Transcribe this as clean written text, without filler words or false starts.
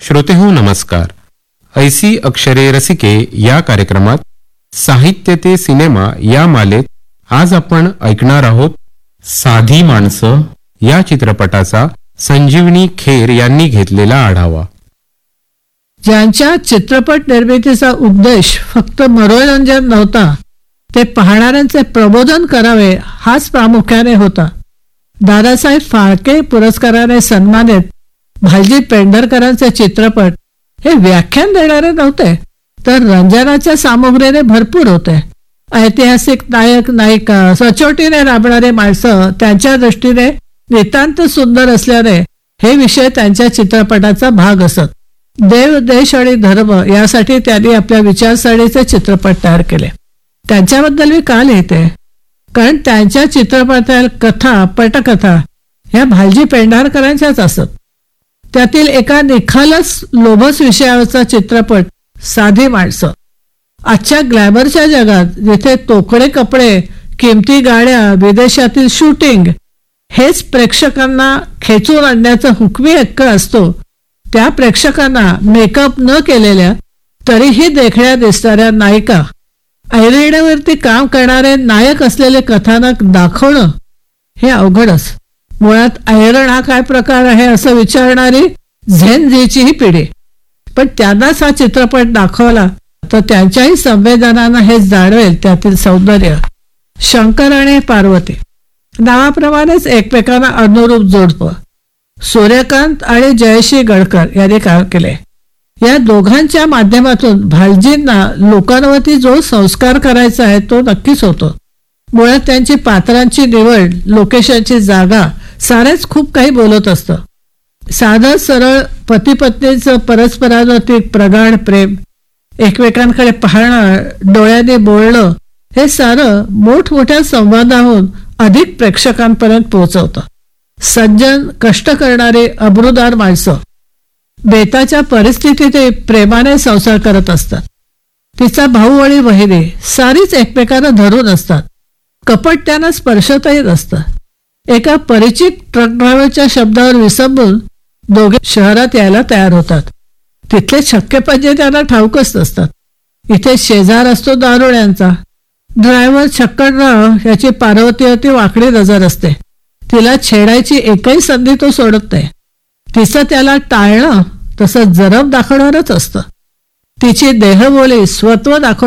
श्रोतेहो नमस्कार. ऐसी अक्षरे रसिके या कार्यक्रमात साहित्य ते सिनेमा या मालेत आज आपण ऐकणार आहोत साधी माणसं या चित्रपटाचा संजीवनी खेर यांनी घेतलेला आढावा. ज्यांच्या चित्रपट निर्मितीचा उद्देश फक्त मनोरंजन नव्हता, ते पाहणाऱ्यांचे प्रबोधन करावे हाच प्रामुख्याने होता. दादासाहेब फाळके पुरस्काराने सन्मानित भालजी पेंढारकरांचे चित्रपट हे व्याख्यान देणारे नव्हते, तर रंजनाच्या सामुग्रीने भरपूर होते. ऐतिहासिक नायक नायिका, सचोटीने राबणारे माणसं त्यांच्या दृष्टीने नितांत सुंदर असल्याने हे विषय त्यांच्या चित्रपटाचा भाग असत. देव, देश आणि धर्म यासाठी त्यांनी आपल्या विचारसरणीचे चित्रपट तयार केले. त्यांच्याबद्दल मी का लिहिते? कारण त्यांच्या चित्रपटातील कथा, पटकथा ह्या भालजी पेंढारकरांच्याच असत. त्यातील एका निखालस लोभस विषयावरचा चित्रपट साधी माणसं. आजच्या ग्लॅमरच्या जगात जिथे तोकडे कपडे, किमती गाड्या, विदेशातील शूटिंग हेच प्रेक्षकांना खेचून आणण्याचा हुकमी हक्क असतो, त्या प्रेक्षकांना मेकअप न केलेल्या तरीही देखण्या दिसणाऱ्या नायिका, ऐरणीवरती काम करणारे नायक असलेले कथानक दाखवणं हे अवघडच. मुळात ऐरण हा काय प्रकार आहे असं विचारणारी झेन झीची पिढी. पण त्यांनाच हा चित्रपट दाखवला तर त्यांच्याही संवेदनांना हे जाणवेल त्यातील सौंदर्य. शंकर आणि पार्वती नावाप्रमाणेच एकमेकांना अनुरूप जोडपं. सूर्यकांत आणि जयश्री गडकर यांनी काम केले. या दोघांच्या माध्यमातून भालजींना लोकांवरती जो संस्कार करायचा आहे तो नक्कीच होतो. मुळात त्यांची पात्रांची निवड, लोकेशनची जागा सारेच खूप काही बोलत असतं. साधं सरळ पती पत्नीचं परस्परावरती प्रगाढ प्रेम, एकमेकांकडे पाहणं, डोळ्याने बोलणं हे सारं मोठमोठ्या संवादाहून अधिक प्रेक्षकांपर्यंत पोहोचवतं. सज्जन, कष्ट करणारी अब्रूदार माणसं बेताच्या परिस्थितीत प्रेमाने संसार करत असतात. तिचा भाऊ आणि बहिणी सारीच एकमेकांना धरून असतात. कपट त्यांना स्पर्शतही नसतं. एका परिचित ट्रक ड्रायव्हरच्या शब्दावर विसंबून दोघे शहरात यायला तयार होतात. तिथले छक्के पंजे त्यांना ठाऊकच नसतात. इथे शेजार असतो दारुड्यांचा. ड्रायव्हर छक्कनराव याची पार्वतीवरती वाकडी नजर असते. तिला छेडायची एकही संधी तो सोडत नाही. तिचं त्याला टाळणं तसं जरब दाखवणारच असतं. तिची देहबोली, स्वत्व दाखव